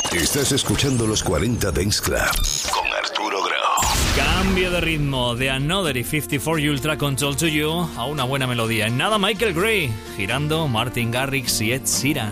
Estás escuchando los 40 Dance Club con Arturo Grau. Cambio de ritmo de Another y 54 y Ultra Control to You a una buena melodía. En nada, Michael Gray, girando Martin Garrix y Ed Sheeran.